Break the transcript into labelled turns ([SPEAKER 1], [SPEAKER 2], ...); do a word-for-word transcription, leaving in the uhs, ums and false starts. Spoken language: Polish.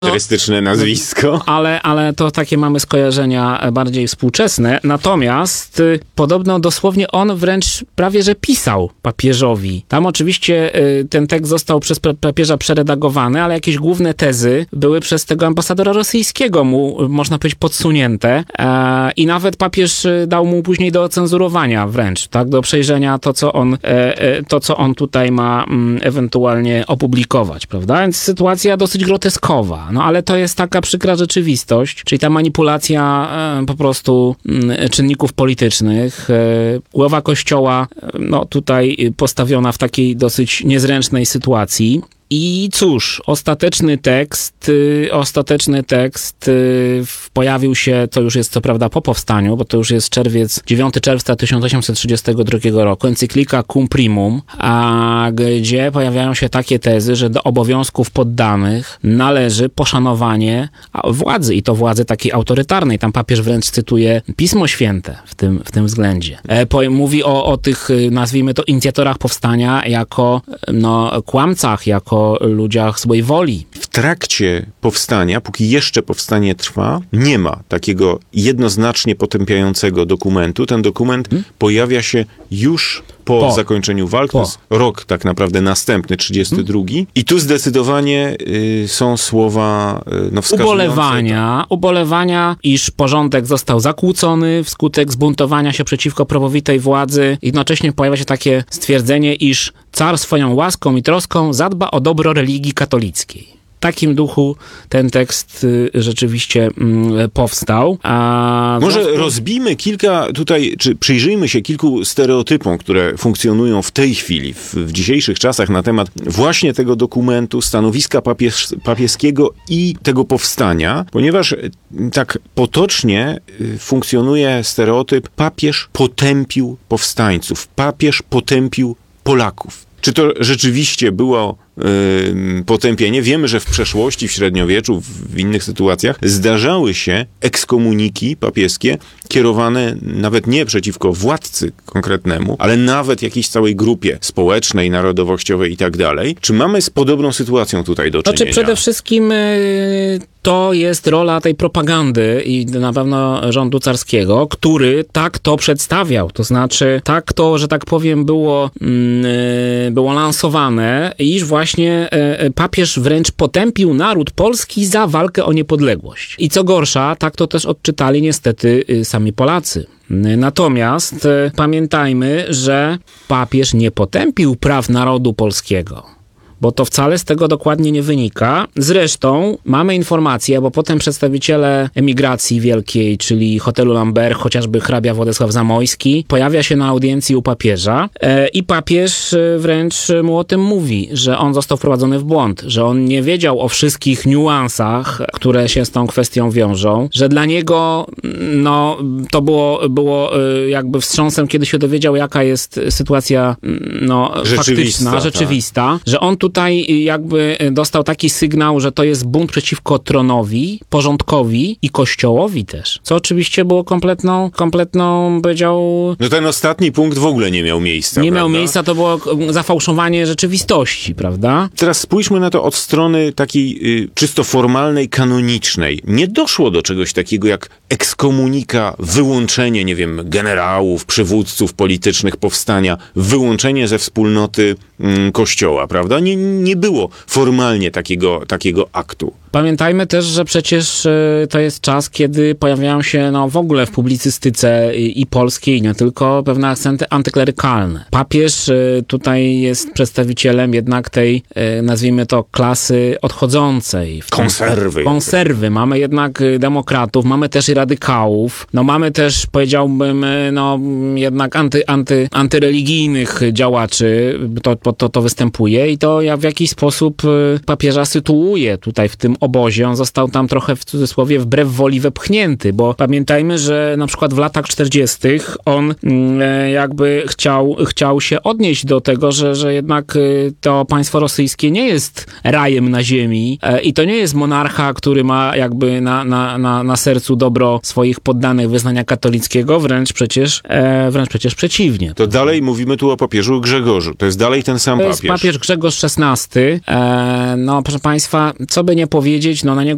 [SPEAKER 1] charakterystyczne nazwisko.
[SPEAKER 2] Ale, ale to takie mamy skojarzenia bardziej współczesne. Natomiast y, podobno dosłownie on wręcz prawie że pisał papieżowi. Tam oczywiście y, ten tekst został przez papieża przeredagowany, ale jakieś główne tezy były przez tego ambasadora rosyjskiego mu, można powiedzieć, podsunięte. E, I nawet papież dał mu później do ocenzurowania wręcz, tak, do przejrzenia to, co on, e, e, to, co on tutaj ma m, ewentualnie opublikować, prawda? Więc sytuacja dosyć groteskowa. No ale to jest taka przykra rzeczywistość, czyli ta manipulacja e, po prostu m, czynników politycznych. E, głowa Kościoła e, no tutaj postawiona w takiej dosyć niezręcznej sytuacji. I cóż, ostateczny tekst, y, ostateczny tekst y, pojawił się, to już jest co prawda po powstaniu, bo to już jest czerwiec, dziewiątego czerwca tysiąc osiemset trzydziestego drugiego roku, encyklika Cum Primum, a gdzie pojawiają się takie tezy, że do obowiązków poddanych należy poszanowanie władzy i to władzy takiej autorytarnej. Tam papież wręcz cytuje Pismo Święte w tym, w tym względzie. E, po, mówi o, o tych, nazwijmy to, inicjatorach powstania jako no, kłamcach, jako ludziach złej woli.
[SPEAKER 1] W trakcie powstania, póki jeszcze powstanie trwa, nie ma takiego jednoznacznie potępiającego dokumentu. Ten dokument hmm? pojawia się już po, po. zakończeniu walk. Po. To jest rok tak naprawdę następny, trzydziesty drugi. Hmm? I tu zdecydowanie y, są słowa y, no, wskazujące.
[SPEAKER 2] Ubolewania, ubolewania, iż porządek został zakłócony wskutek zbuntowania się przeciwko prawowitej władzy. Jednocześnie pojawia się takie stwierdzenie, iż car swoją łaską i troską zadba o dobro religii katolickiej. W takim duchu ten tekst y, rzeczywiście y, powstał. A
[SPEAKER 1] Może związku... rozbijmy kilka tutaj, czy przyjrzyjmy się kilku stereotypom, które funkcjonują w tej chwili, w, w dzisiejszych czasach na temat właśnie tego dokumentu, stanowiska papies, papieskiego i tego powstania, ponieważ tak potocznie y, funkcjonuje stereotyp: papież potępił powstańców, papież potępił Polaków. Czy to rzeczywiście było yy, potępienie? Wiemy, że w przeszłości, w średniowieczu, w, w innych sytuacjach zdarzały się ekskomuniki papieskie kierowane nawet nie przeciwko władcy konkretnemu, ale nawet jakiejś całej grupie społecznej, narodowościowej i tak dalej. Czy mamy z podobną sytuacją tutaj do czynienia?
[SPEAKER 2] Znaczy przede wszystkim yy, to jest rola tej propagandy i na pewno rządu carskiego, który tak to przedstawiał. To znaczy tak to, że tak powiem, było, yy, było lansowane, iż właśnie yy, papież wręcz potępił naród polski za walkę o niepodległość. I co gorsza, tak to też odczytali niestety yy, sami Polacy. Natomiast yy, pamiętajmy, że papież nie potępił praw narodu polskiego, bo to wcale z tego dokładnie nie wynika. Zresztą mamy informację, bo potem przedstawiciele emigracji wielkiej, czyli hotelu Lambert, chociażby hrabia Władysław Zamojski, pojawia się na audiencji u papieża e, i papież wręcz mu o tym mówi, że on został wprowadzony w błąd, że on nie wiedział o wszystkich niuansach, które się z tą kwestią wiążą, że dla niego no, to było, było jakby wstrząsem, kiedy się dowiedział, jaka jest sytuacja no,
[SPEAKER 1] rzeczywista,
[SPEAKER 2] faktyczna, rzeczywista,
[SPEAKER 1] tak.
[SPEAKER 2] że on tutaj jakby dostał taki sygnał, że to jest bunt przeciwko tronowi, porządkowi i kościołowi też. Co oczywiście było kompletną, kompletną, powiedział...
[SPEAKER 1] No ten ostatni punkt w ogóle nie miał miejsca,
[SPEAKER 2] Nie
[SPEAKER 1] prawda?
[SPEAKER 2] miał miejsca, to było zafałszowanie rzeczywistości, prawda?
[SPEAKER 1] Teraz spójrzmy na to od strony takiej y, czysto formalnej, kanonicznej. Nie doszło do czegoś takiego jak ekskomunika, wyłączenie, nie wiem, generałów, przywódców politycznych powstania, wyłączenie ze wspólnoty y, kościoła, prawda? Nie, nie było formalnie takiego, takiego aktu.
[SPEAKER 2] Pamiętajmy też, że przecież y, to jest czas, kiedy pojawiają się no, w ogóle w publicystyce i, i polskiej, i nie tylko, pewne akcenty antyklerykalne. Papież y, tutaj jest przedstawicielem jednak tej, y, nazwijmy to, klasy odchodzącej. W
[SPEAKER 1] konserwy.
[SPEAKER 2] Konserwy. Mamy jednak demokratów, mamy też i radykałów, no mamy też, powiedziałbym, no jednak anty, anty, antyreligijnych działaczy, to, to, to występuje i to ja w jakiś sposób papieża sytuuje tutaj w tym obozie. On został tam trochę w cudzysłowie wbrew woli wepchnięty, bo pamiętajmy, że na przykład w latach czterdziestych on jakby chciał, chciał się odnieść do tego, że, że jednak to państwo rosyjskie nie jest rajem na ziemi i to nie jest monarcha, który ma jakby na, na, na, na sercu dobro swoich poddanych wyznania katolickiego, wręcz przecież, wręcz przecież przeciwnie.
[SPEAKER 1] To dalej mówimy tu o papieżu Grzegorzu. To jest dalej ten sam
[SPEAKER 2] to
[SPEAKER 1] papież.
[SPEAKER 2] To jest papież Grzegorz szesnasty. E, no proszę państwa, co by nie powiedzieć, no na niego